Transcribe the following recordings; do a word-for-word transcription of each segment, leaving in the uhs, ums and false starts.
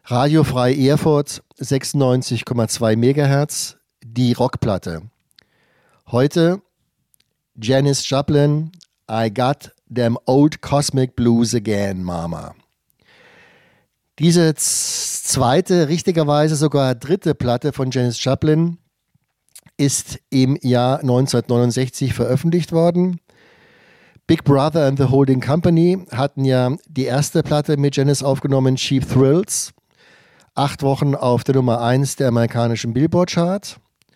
Radio Frei Erfurt, sechsundneunzig Komma zwei Megahertz, die Rockplatte. Heute Janis Joplin, I Got Them Old Cosmic Blues Again, Mama. Diese zweite, richtigerweise sogar dritte Platte von Janis Joplin ist im Jahr neunzehnhundertneunundsechzig veröffentlicht worden. Big Brother and the Holding Company hatten ja die erste Platte mit Janis aufgenommen, Cheap Thrills. Acht Wochen auf der Nummer eins der amerikanischen Billboard-Chart.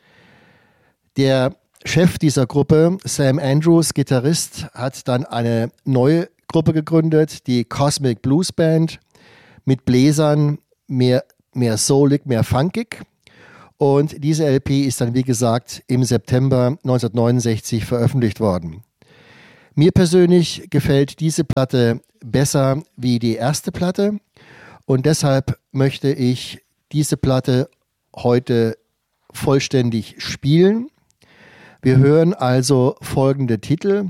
Der Chef dieser Gruppe, Sam Andrews, Gitarrist, hat dann eine neue Gruppe gegründet, die Cosmic Blues Band, mit Bläsern, mehr, mehr soulig, mehr funkig. Und diese L P ist dann, wie gesagt, im September neunzehnhundertneunundsechzig veröffentlicht worden. Mir persönlich gefällt diese Platte besser wie die erste Platte. Und deshalb möchte ich diese Platte heute vollständig spielen. Wir hören also folgende Titel: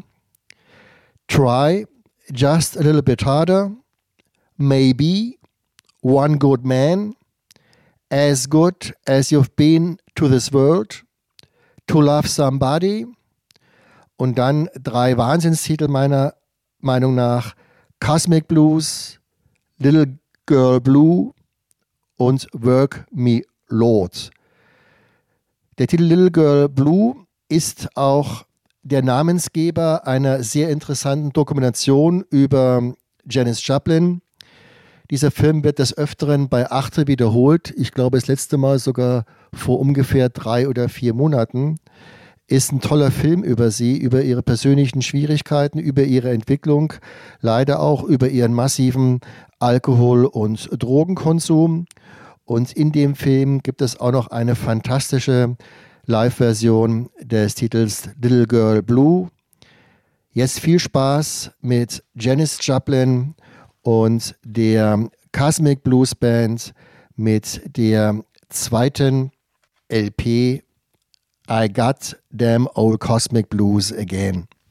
Try, Just a Little Bit Harder, Maybe, One Good Man, As Good as You've Been to This World, To Love Somebody und dann drei Wahnsinnstitel meiner Meinung nach: Cosmic Blues, Little Girl Blue und Work Me Lord. Der Titel Little Girl Blue ist auch der Namensgeber einer sehr interessanten Dokumentation über Janis Joplin. Dieser Film wird des Öfteren bei Arte wiederholt. Ich glaube, das letzte Mal sogar vor ungefähr drei oder vier Monaten. Ist ein toller Film über sie, über ihre persönlichen Schwierigkeiten, über ihre Entwicklung, leider auch über ihren massiven Alkohol- und Drogenkonsum. Und in dem Film gibt es auch noch eine fantastische Live-Version des Titels Little Girl Blue. Jetzt viel Spaß mit Janis Joplin und der Cosmic Blues Band mit der zweiten L P I Got Them Old Cosmic Blues Again.